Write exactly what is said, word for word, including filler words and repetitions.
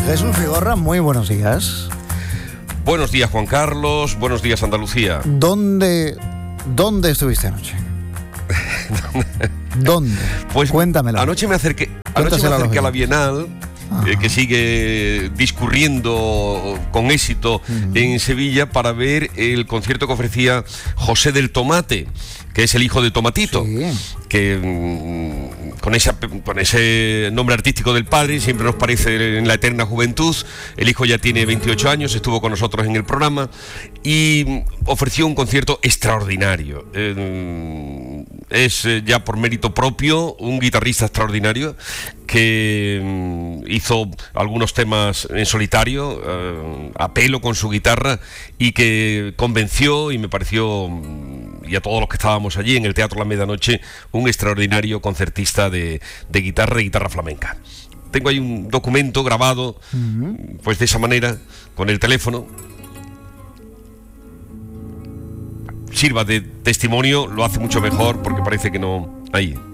Jesús Vigorra, muy buenos días. Buenos días, Juan Carlos. Buenos días, Andalucía. ¿Dónde, dónde estuviste anoche? ¿Dónde? Pues cuéntamelo. Anoche me acerqué, anoche me acerqué a la Bienal, eh, que sigue discurriendo con éxito uh-huh. en Sevilla, para ver el concierto que ofrecía José del Tomate, que es el hijo de Tomatito, sí. que mmm, con, esa, con ese nombre artístico del padre siempre nos parece en la eterna juventud. El hijo ya tiene veintiocho años, estuvo con nosotros en el programa y ofreció un concierto extraordinario. Eh, es eh, ya por mérito propio un guitarrista extraordinario que mmm, hizo algunos temas en solitario, eh, a pelo con su guitarra, y que convenció, y me pareció, y a todos los que estábamos allí en el Teatro La Medianoche, un extraordinario concertista de, de guitarra y guitarra flamenca. Tengo ahí un documento grabado, uh-huh. pues de esa manera, con el teléfono. Sirva de testimonio, lo hace mucho mejor porque parece que no... Ahí.